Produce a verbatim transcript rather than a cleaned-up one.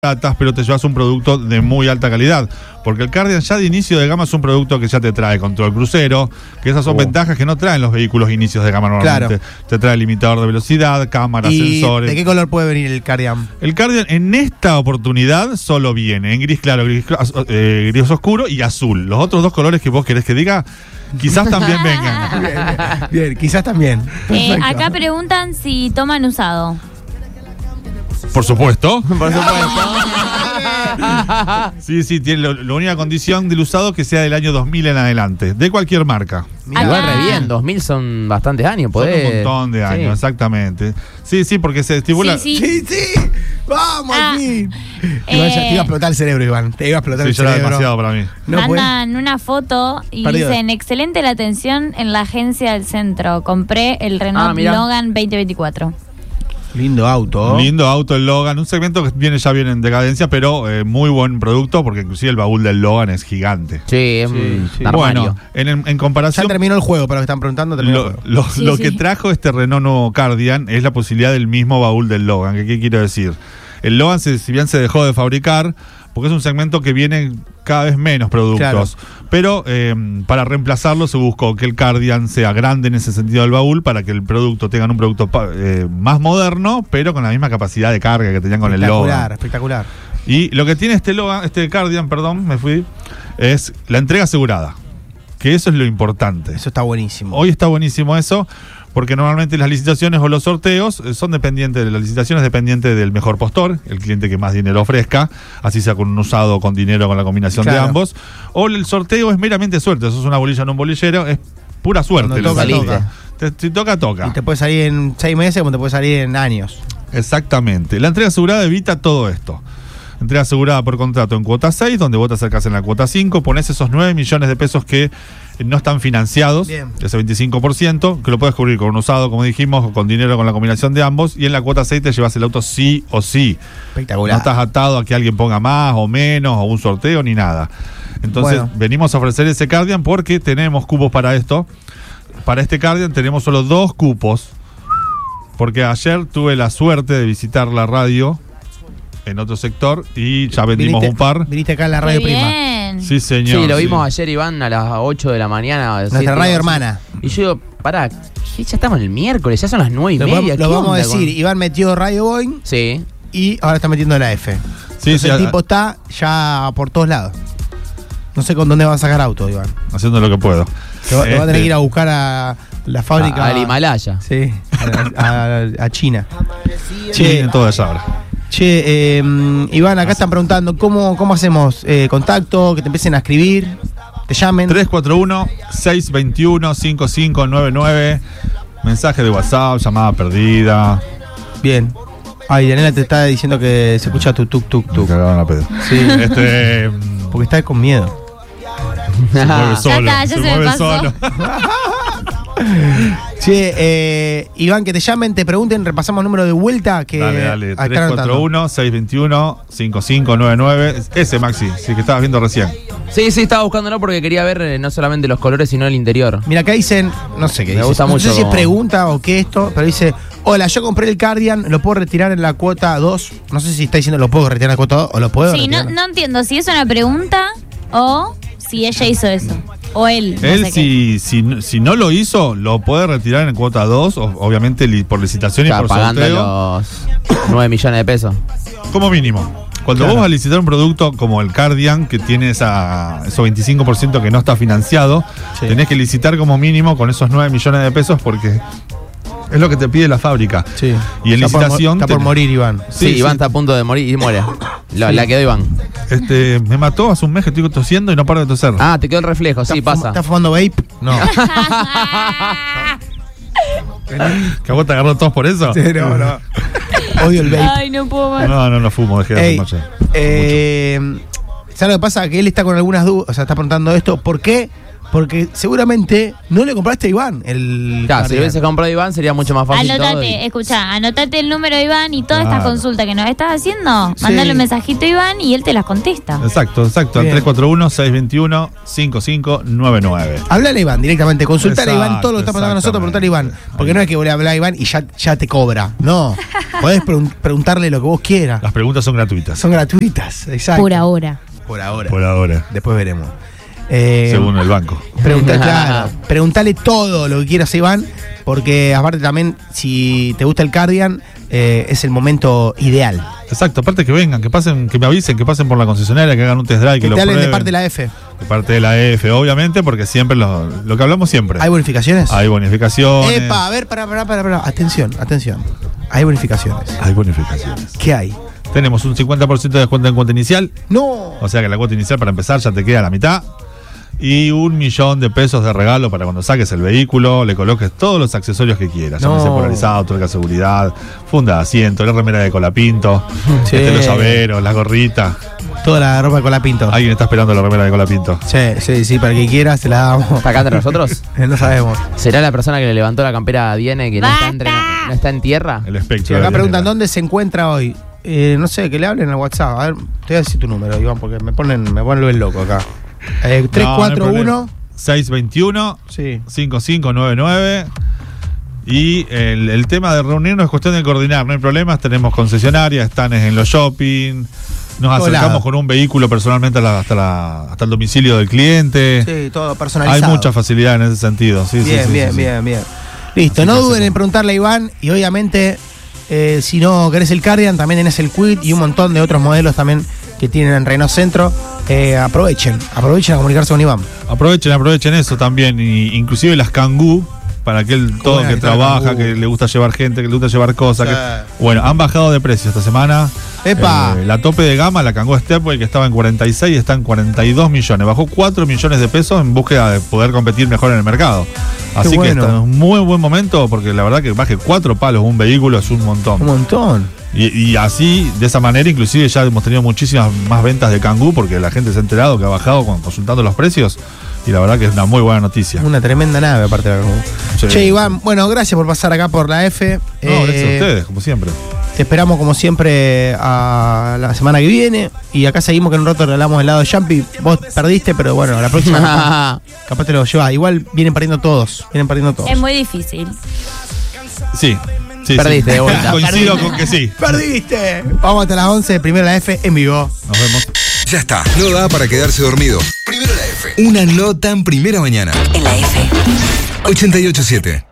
baratas, pero te llevas un producto de muy alta calidad. Porque el Kardian ya de inicio de gama es un producto que ya te trae control crucero, que esas son oh. ventajas que no traen los vehículos inicios de gama normalmente. Claro. Te trae limitador de velocidad, cámaras, ¿Y sensores. de qué color puede venir el Kardian? El Kardian en esta oportunidad solo viene en gris claro, gris, eh, gris oscuro y azul. Los otros dos colores que vos querés que diga, quizás también vengan. Bien, bien, bien, quizás también. Eh, acá preguntan si toman usado. Por supuesto. Por supuesto. Sí, sí, tiene lo, la única condición del usado que sea del año dos mil en adelante, de cualquier marca. Mira, igual re bien, dos mil son bastantes años, podés. Son un montón de años, sí. Exactamente. Sí, sí, porque se estipula. Sí, sí. Sí, sí. Vamos, ah, aquí. Eh, Iván, ya te iba a explotar el cerebro, Iván. Te iba a explotar sí, el cerebro. Sí, ya era demasiado para mí. No mandan puede. Una foto y Perdido. Dicen: excelente la atención en la agencia del centro. Compré el Renault ah, Logan veinte veinticuatro. Lindo auto. Lindo auto el Logan, un segmento que viene ya viene en decadencia, pero eh, muy buen producto, porque inclusive el baúl del Logan es gigante. Sí, sí, sí. Bueno, en, en comparación... Ya terminó el juego, para los que están preguntando. Lo, lo, sí, lo sí. que trajo este Renault nuevo Kardian es la posibilidad del mismo baúl del Logan. ¿Qué, qué quiero decir? El Logan, se, si bien se dejó de fabricar, porque es un segmento que viene cada vez menos productos, claro. pero eh, para reemplazarlo se buscó que el Kardian sea grande en ese sentido del baúl, para que el producto tengan un producto eh, más moderno, pero con la misma capacidad de carga que tenían con el Logan. Espectacular, espectacular. Y lo que tiene este Logan, este Kardian, perdón, me fui, es la entrega asegurada, que eso es lo importante. Eso está buenísimo. Hoy está buenísimo eso, porque normalmente las licitaciones o los sorteos son dependientes, de las licitaciones dependientes del mejor postor, el cliente que más dinero ofrezca, así sea con un usado o con dinero, con la combinación claro. de ambos, o el sorteo es meramente suerte, eso es una bolilla en un bolillero, es pura suerte. Toca, toca. Te, si toca, toca. Y te puede salir en seis meses como te puede salir en años. Exactamente. La entrega asegurada evita todo esto. Entrega asegurada por contrato en cuota seis, donde vos te acercás en la cuota cinco, pones esos nueve millones de pesos que no están financiados, bien. Ese veinticinco por ciento, que lo puedes cubrir con un usado, como dijimos, o con dinero, con la combinación de ambos, y en la cuota seis te llevas el auto sí o sí. Espectacular. No estás atado a que alguien ponga más o menos, o un sorteo, ni nada. Entonces, bueno. venimos a ofrecer ese Kardian porque tenemos cupos para esto. Para este Kardian tenemos solo dos cupos, porque ayer tuve la suerte de visitar la radio en otro sector y ya vendimos viniste, un par. Viniste acá en la radio Qué prima. Bien. Sí, señor. Sí, lo sí. vimos ayer, Iván, a las ocho de la mañana. Nuestra siete, radio no, hermana. Y yo digo, pará, ya estamos el miércoles, ya son las nueve y lo media. Lo vamos a decir, con... Iván metió Radio Boeing. Sí. Y ahora está metiendo la F. Sí, sí, el a... tipo está ya por todos lados. No sé con dónde va a sacar auto, Iván. Haciendo lo que puedo. Te va, este... va a tener que ir a buscar a la fábrica. Al Himalaya. Sí, a, a, a China. Sí, en todo eso ahora. Che, eh, Iván, acá están preguntando, ¿cómo, cómo hacemos eh, contacto? Que te empiecen a escribir, te llamen. tres cuatro uno, seis dos uno, cinco cinco nueve nueve. Mensaje de WhatsApp, llamada perdida. Bien. Ay, Daniela te está diciendo que se escucha tu tuk tuk tuk. Me cagaron la pedo. Sí. Este, porque está con miedo. Se mueve solo. Ya está, ya se, se mueve me pasó. solo. Che, eh, Iván, que te llamen, te pregunten, repasamos el número de vuelta. Que dale, dale. tres cuatro uno, seis dos uno, cinco cinco nueve nueve. Ese, Maxi, sí, que estabas viendo recién. Sí, sí, estaba buscándolo porque quería ver eh, no solamente los colores, sino el interior. Mira, acá dicen, no sé qué Me dice. gusta no mucho sé si es como... pregunta o qué esto, pero dice: hola, yo compré el Kardian, ¿lo puedo retirar en la cuota dos? No sé si está diciendo lo puedo retirar en la cuota dos o lo puedo Sí, retirar. no, no entiendo si es una pregunta o si ella hizo eso. O él. No Él, sé si, si, si no lo hizo, lo puede retirar en cuota dos, obviamente li, por licitación Está y por pagando sorteo. Los nueve millones de pesos. Como mínimo. Cuando claro. vos vas a licitar un producto como el Kardian, que tiene esa, esos veinticinco por ciento que no está financiado, sí. tenés que licitar como mínimo con esos nueve millones de pesos porque es lo que te pide la fábrica. Sí. Y en está licitación... Por, está por morir, Iván. Sí, sí, Iván sí. está a punto de morir y muere. Lo, sí. La quedó Iván. Este, me mató hace un mes que estoy tosiendo y no paro de toser. Ah, te quedó el reflejo, sí, pasa. ¿Estás fumando vape? No. ¿Que a vos te agarró todos por eso? Sí, no, no. Odio el vape. Ay, no puedo más. No, no, no fumo, dejé de fumar. Eh, ¿Sabes lo que pasa? Que él está con algunas dudas, o sea, está preguntando esto, ¿por qué Porque seguramente no le compraste a Iván el. Claro, si lo hubiese comprado a Iván sería mucho más fácil. Anotate, todo y... escuchá, anotate el número de Iván y todas Claro. estas consultas que nos estás haciendo, Sí. mandale un mensajito a Iván y él te las contesta. Exacto, exacto. Al Bien. tres cuatro uno, seis dos uno, cinco cinco nueve nueve. Hablale a Iván directamente, consultale a Iván Exacto, todo lo que está pasando a nosotros, preguntale a Iván. Porque no es que vos le hablás a Iván y ya, ya te cobra. No. Podés pregun- preguntarle lo que vos quieras. Las preguntas son gratuitas. Son gratuitas, exacto. Por ahora. Por ahora. Por ahora. Después veremos. Eh, Según el banco. Pregunta, claro, preguntale todo lo que quieras a Iván, porque aparte también, si te gusta el Cardigan, eh, es el momento ideal. Exacto, aparte que vengan, que pasen, que me avisen, que pasen por la concesionaria, que hagan un test drive, que, Que lo te hablen de prueben. parte de la F. De parte de la F, obviamente, porque siempre lo, lo que hablamos siempre. ¿Hay bonificaciones? Hay bonificaciones. Epa, a ver, pará, pará, pará, pará. Atención, atención. Hay bonificaciones. Hay bonificaciones. ¿Qué hay? Tenemos un cincuenta por ciento de descuento en cuota inicial, No. o sea que la cuota inicial para empezar ya te queda a la mitad. Y un millón de pesos de regalo para cuando saques el vehículo, le coloques todos los accesorios que quieras. No. Llámese polarizado, tuerca de seguridad, funda de asiento, la remera de colapinto, Sí. este, los llaveros, las gorritas. Toda la ropa de colapinto. Alguien está esperando la remera de colapinto. Sí, sí, sí, para el que quiera se la damos. ¿Está acá entre nosotros? Eh, No sabemos. ¿Será la persona que le levantó la campera a Diene que no está, entre- no está en tierra? El espectro. Sí, de acá la preguntan llanera. dónde se encuentra hoy. Eh, no sé, que le hablen al WhatsApp. A ver, te voy a decir tu número, Iván, porque me ponen, me ponen el loco acá. Eh, tres cuatro uno. seis dos uno, Sí. cinco cinco nueve nueve. Y el, el tema de reunirnos es cuestión de coordinar, no hay problemas. Tenemos concesionarias, estanes en los shopping. Nos Todo acercamos lado. con un vehículo personalmente a la- hasta, la, hasta el domicilio del cliente. Sí, todo Hay personalizado. mucha facilidad en ese sentido. Sí, sí, Bien, sí, bien, sí, sí. bien, bien. Listo, Así no que duden hacemos. en preguntarle a Iván. Y obviamente, eh, si no querés el Cardigan, también tenés el Quid y un montón de otros modelos también que tienen en Renault Centro. Eh, aprovechen, aprovechen a comunicarse con Iván. Aprovechen, aprovechen eso también. Y inclusive las Kangoo, para aquel todo buena que que está la trabaja, Kangoo. que le gusta llevar gente, que le gusta llevar cosas. Sí. que- bueno, han bajado de precio esta semana. ¡Epa! Eh, la tope de gama, la Kangoo Stepway, que estaba en cuarenta y seis, está en cuarenta y dos millones. Bajó cuatro millones de pesos en búsqueda de poder competir mejor en el mercado. Así bueno. que está en un muy buen momento, porque la verdad que baje cuatro palos un vehículo es un montón. Un montón. Y, y así, de esa manera, inclusive ya hemos tenido muchísimas más ventas de Kangoo, porque la gente se ha enterado que ha bajado con- consultando los precios. Y la verdad que es una muy buena noticia. Una tremenda nave, aparte de la Kangoo. Sí. Che, Iván, bueno, gracias por pasar acá por la F. No, Eh, gracias a ustedes, como siempre. Te esperamos como siempre a la semana que viene. Y acá seguimos que en un rato regalamos el lado de Jumpy. Vos perdiste, pero bueno, la próxima capaz, capaz te lo llevas. Igual vienen perdiendo todos. Vienen perdiendo todos. Es muy difícil. Sí. sí Perdiste sí. de vuelta. Coincido con que sí. ¡Perdiste! Vamos hasta las once, primero la F en vivo. Nos vemos. Ya está, no da para quedarse dormido. Primero la F. Una no tan primera mañana. En la F. ochenta y ocho punto siete.